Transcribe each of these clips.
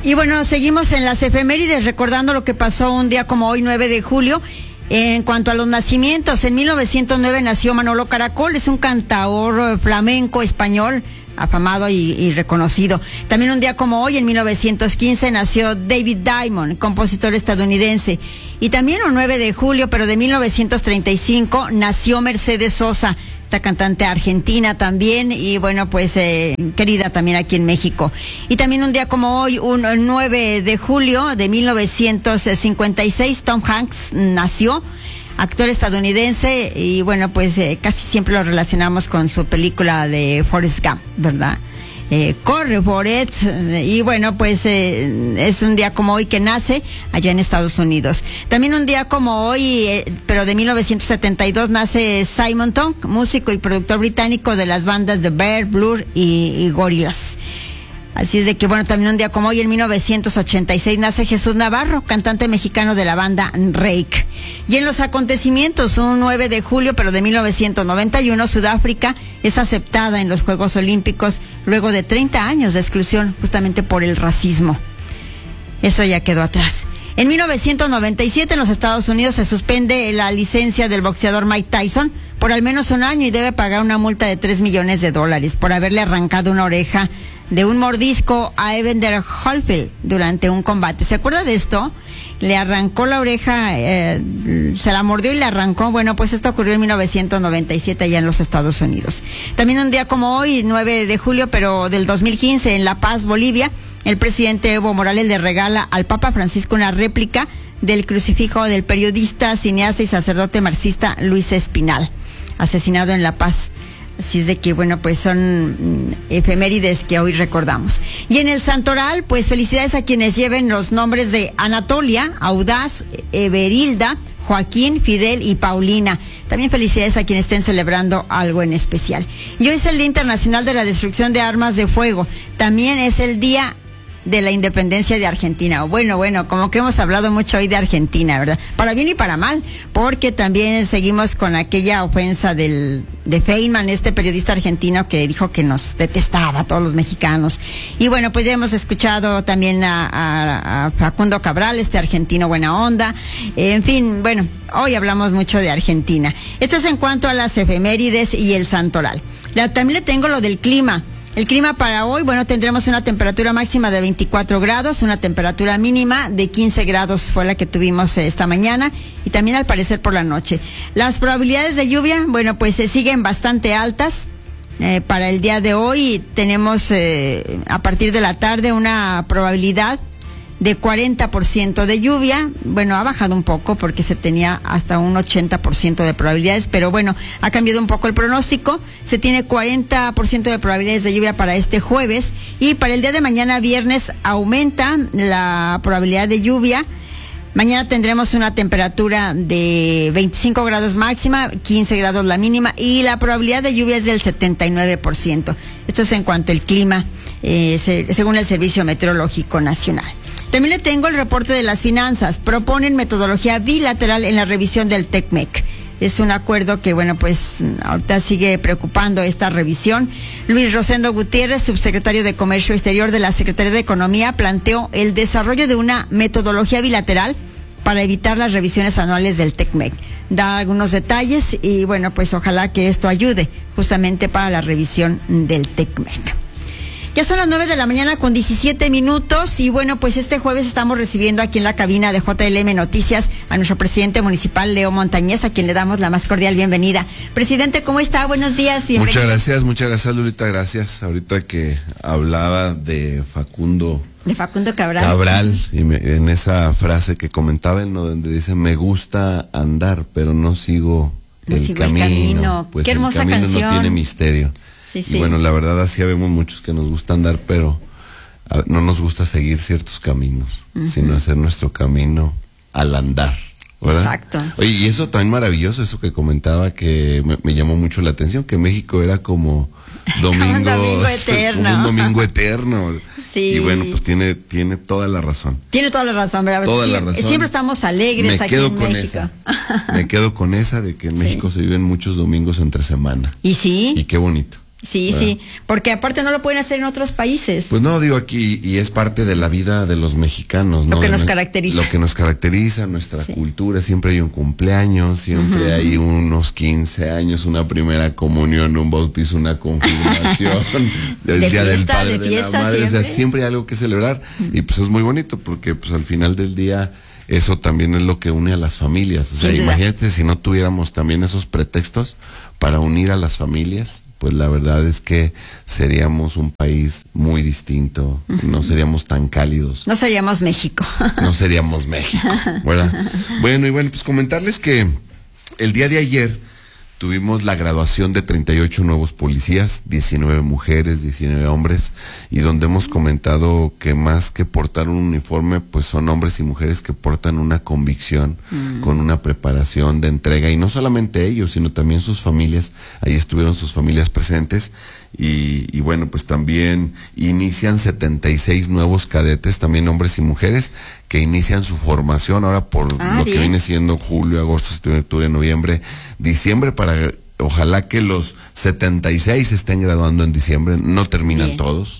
Y bueno, seguimos en las efemérides recordando lo que pasó un día como hoy, 9 de julio. En cuanto a los nacimientos, en 1909 nació Manolo Caracol, es un cantaor flamenco español, afamado y reconocido. También un día como hoy, en 1915, nació David Diamond, compositor estadounidense. Y también un 9 de julio, pero de 1935, nació Mercedes Sosa, esta cantante argentina también, y bueno, pues querida también aquí en México. Y también un día como hoy, un 9 de julio de 1956, Tom Hanks nació, actor estadounidense, y bueno, pues casi siempre lo relacionamos con su película de Forrest Gump, ¿verdad? Corre Forrest, y bueno, pues es un día como hoy que nace allá en Estados Unidos. También un día como hoy, pero de 1972, nace Simon Tong, músico y productor británico de las bandas de Bear, Blur y Gorillaz. Así es de que, bueno, también un día como hoy, en 1986, nace Jesús Navarro, cantante mexicano de la banda Reik. Y en los acontecimientos, un 9 de julio, pero de 1991, Sudáfrica es aceptada en los Juegos Olímpicos luego de 30 años de exclusión justamente por el racismo. Eso ya quedó atrás. En 1997, en los Estados Unidos, se suspende la licencia del boxeador Mike Tyson por al menos un año y debe pagar una multa de $3 millones por haberle arrancado una oreja de un mordisco a Evander Holyfield durante un combate. ¿Se acuerda de esto? Le arrancó la oreja, se la mordió y le arrancó. Bueno, pues esto ocurrió en 1997 allá en los Estados Unidos. También un día como hoy, 9 de julio, pero del 2015, en La Paz, Bolivia, el presidente Evo Morales le regala al Papa Francisco una réplica del crucifijo del periodista, cineasta y sacerdote marxista Luis Espinal, asesinado en La Paz. Así es de que, bueno, pues son efemérides que hoy recordamos. Y en el santoral, pues felicidades a quienes lleven los nombres de Anatolia, Audaz, Everilda, Joaquín, Fidel y Paulina. También felicidades a quienes estén celebrando algo en especial. Y hoy es el Día Internacional de la Destrucción de Armas de Fuego. También es el Día de la Independencia de Argentina. Bueno, como que hemos hablado mucho hoy de Argentina, ¿verdad? Para bien y para mal, porque también seguimos con aquella ofensa de Feynman, este periodista argentino que dijo que nos detestaba a todos los mexicanos. Y bueno, pues ya hemos escuchado también a Facundo Cabral, este argentino buena onda. En fin, bueno, hoy hablamos mucho de Argentina. Esto es en cuanto a las efemérides y el santoral. También le tengo lo del clima. El clima para hoy, bueno, tendremos una temperatura máxima de 24 grados, una temperatura mínima de 15 grados fue la que tuvimos esta mañana y también al parecer por la noche. Las probabilidades de lluvia, bueno, pues se siguen bastante altas. Para el día de hoy tenemos a partir de la tarde una probabilidad de 40% de lluvia. Bueno, ha bajado un poco porque se tenía hasta un 80% de probabilidades, pero bueno, ha cambiado un poco el pronóstico. Se tiene 40% de probabilidades de lluvia para este jueves y para el día de mañana, viernes, aumenta la probabilidad de lluvia. Mañana tendremos una temperatura de 25 grados máxima, 15 grados la mínima y la probabilidad de lluvia es del 79%. Esto es en cuanto al clima, según el Servicio Meteorológico Nacional. También le tengo el reporte de las finanzas. Proponen metodología bilateral en la revisión del TECMEC. Es un acuerdo que, bueno, pues ahorita sigue preocupando esta revisión. Luis Rosendo Gutiérrez, subsecretario de Comercio Exterior de la Secretaría de Economía, planteó el desarrollo de una metodología bilateral para evitar las revisiones anuales del TECMEC. Da algunos detalles y, bueno, pues ojalá que esto ayude justamente para la revisión del TECMEC. Ya son las 9 de la mañana con 17 minutos y bueno, pues este jueves estamos recibiendo aquí en la cabina de JLM Noticias a nuestro presidente municipal, Leo Montañez, a quien le damos la más cordial bienvenida. Presidente, ¿cómo está? Buenos días, bienvenido. Muchas gracias, Lulita, gracias. Ahorita que hablaba de Facundo Cabral, y en esa frase que comentaba él, ¿no? Donde dice, me gusta andar, pero no sigo el camino. Pues qué hermosa el camino canción. No tiene misterio. Sí. Y bueno, la verdad así vemos muchos que nos gusta andar, pero no nos gusta seguir ciertos caminos, sino hacer nuestro camino al andar, ¿verdad? Exacto. Oye, y eso también maravilloso, eso que comentaba que me llamó mucho la atención, que México era como domingo eterno. Como un domingo eterno. Sí. Y bueno, pues tiene toda la razón. Tiene toda la razón, ¿verdad? Toda la razón. Siempre estamos alegres aquí en México. Me quedo con esa de que en México se viven muchos domingos entre semana. ¿Y sí? Y qué bonito. Sí, ¿verdad? Sí, porque aparte no lo pueden hacer en otros países. Pues no, digo aquí, y es parte de la vida de los mexicanos, ¿no? Lo que nos caracteriza. Lo que nos caracteriza, nuestra cultura, siempre hay un cumpleaños, siempre hay unos 15 años, una primera comunión, un bautizo, una confirmación, el día del padre, de la madre, o sea, siempre hay algo que celebrar, y pues es muy bonito, porque pues al final del día, eso también es lo que une a las familias, o sea, imagínate si no tuviéramos también esos pretextos para unir a las familias, pues la verdad es que seríamos un país muy distinto, no seríamos tan cálidos. No seríamos México. No seríamos México, ¿verdad? Bueno, pues comentarles que el día de ayer tuvimos la graduación de 38 nuevos policías, 19 mujeres, 19 hombres, y donde hemos comentado que más que portar un uniforme, pues son hombres y mujeres que portan una convicción, con una preparación de entrega, y no solamente ellos, sino también sus familias. Ahí estuvieron sus familias presentes, y bueno, pues también inician 76 nuevos cadetes, también hombres y mujeres, que inician su formación ahora por lo que viene siendo julio, agosto, septiembre, octubre, noviembre, diciembre, para ojalá que los 76 estén graduando en diciembre. No terminan todos,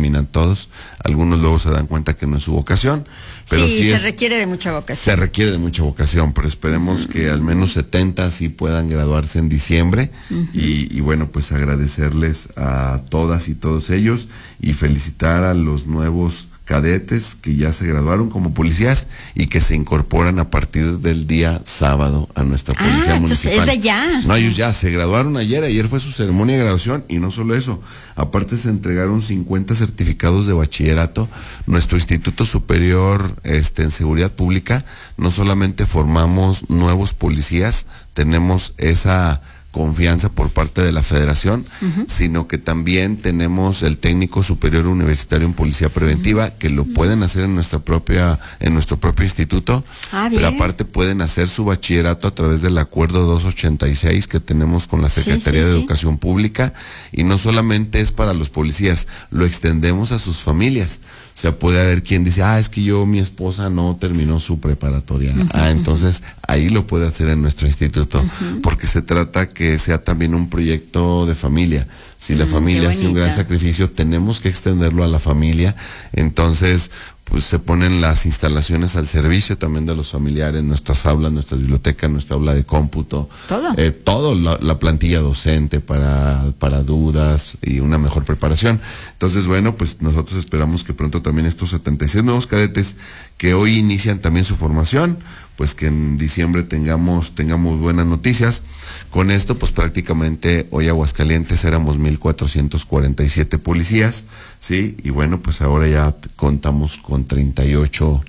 algunos luego se dan cuenta que no es su vocación, pero sí se requiere de mucha vocación. Se requiere de mucha vocación, pero esperemos que al menos 70 sí puedan graduarse en diciembre, y bueno, pues agradecerles a todas y todos ellos, y felicitar a los nuevos cadetes que ya se graduaron como policías y que se incorporan a partir del día sábado a nuestra policía municipal. Es de ya. No, ellos ya se graduaron ayer fue su ceremonia de graduación, y no solo eso, aparte se entregaron 50 certificados de bachillerato. Nuestro Instituto Superior en Seguridad Pública, no solamente formamos nuevos policías, tenemos esa confianza por parte de la Federación, sino que también tenemos el técnico superior universitario en policía preventiva, que lo pueden hacer en nuestro propio instituto, pero aparte pueden hacer su bachillerato a través del acuerdo 286 que tenemos con la Secretaría de Educación Pública, y no solamente es para los policías, lo extendemos a sus familias. O sea, puede haber quien dice, es que mi esposa no terminó su preparatoria. Entonces ahí lo puede hacer en nuestro instituto, porque se trata que sea también un proyecto de familia. Si la familia hace un gran sacrificio, tenemos que extenderlo a la familia. Entonces, pues se ponen las instalaciones al servicio también de los familiares, nuestras aulas, nuestra biblioteca, nuestra aula de cómputo. Todo, la plantilla docente para dudas y una mejor preparación. Entonces, bueno, pues nosotros esperamos que pronto también estos 76 nuevos cadetes que hoy inician también su formación, pues que en diciembre tengamos buenas noticias. Con esto, pues prácticamente hoy Aguascalientes éramos 1,447 policías, ¿sí? Y bueno, pues ahora ya contamos con 38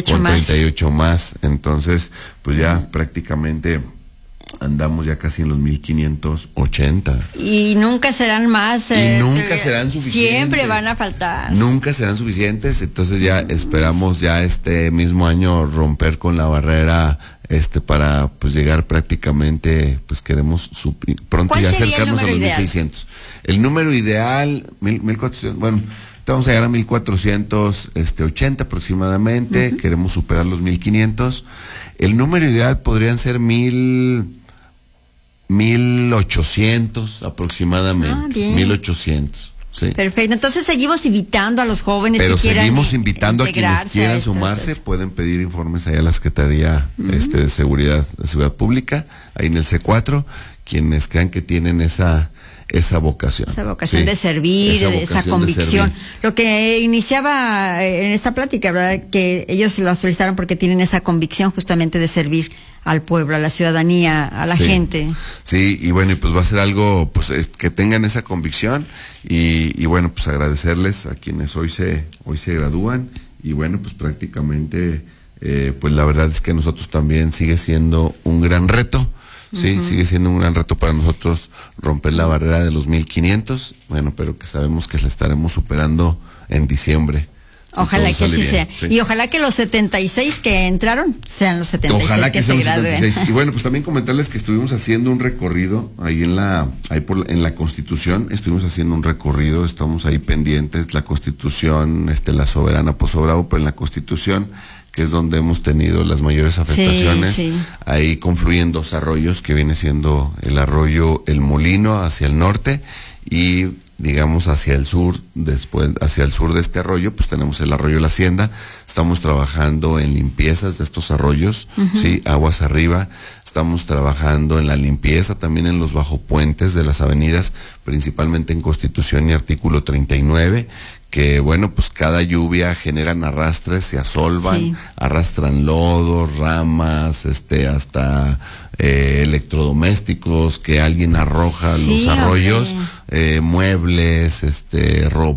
más. Entonces, pues ya prácticamente andamos ya casi en los 1,580. Y nunca serán más. Y nunca serán suficientes. Siempre van a faltar. Nunca serán suficientes. Entonces ya esperamos ya este mismo año romper con la barrera para pues llegar prácticamente, pues queremos pronto ya acercarnos a los 1,600. El número ideal, 1,400, bueno, vamos a llegar a 1,480 aproximadamente, queremos superar los 1,500. El número ideal podrían ser 1,800 aproximadamente, 1,800. Sí. Perfecto, entonces seguimos invitando a los jóvenes pero que quieran seguimos invitando a quienes quieran sumarse, pueden pedir informes allá a la Secretaría de Seguridad Pública, ahí en el C4, quienes crean que tienen esa vocación. Esa vocación de servir, esa convicción. Lo que iniciaba en esta plática, ¿verdad? Que ellos lo solicitaron porque tienen esa convicción justamente de servir al pueblo, a la ciudadanía, a la gente. Sí, y bueno, y pues va a ser algo, pues que tengan esa convicción, y bueno, pues agradecerles a quienes hoy se gradúan, y bueno, pues prácticamente, pues la verdad es que nosotros también sigue siendo un gran reto. Sí, sigue siendo un gran reto para nosotros romper la barrera de los 1,500, bueno, pero que sabemos que la estaremos superando en diciembre. Ojalá que así sea. Sí. Y ojalá que los 76 que entraron sean los 76 ojalá que se gradúen. 76. Y bueno, pues también comentarles que estuvimos haciendo un recorrido ahí en la Constitución, estuvimos haciendo un recorrido, estamos ahí pendientes, la Constitución, la soberana Pozo Bravo, pero en la Constitución, que es donde hemos tenido las mayores afectaciones, ahí confluyen dos arroyos, que viene siendo el arroyo El Molino hacia el norte, y digamos hacia el sur, después hacia el sur de este arroyo, pues tenemos el arroyo La Hacienda. Estamos trabajando en limpiezas de estos arroyos, sí, aguas arriba. Estamos trabajando en la limpieza también en los bajopuentes de las avenidas, principalmente en Constitución y Artículo 39, que bueno, pues cada lluvia generan arrastres, se asolvan, arrastran lodos, ramas, hasta electrodomésticos que alguien arroja a los arroyos, muebles, ropa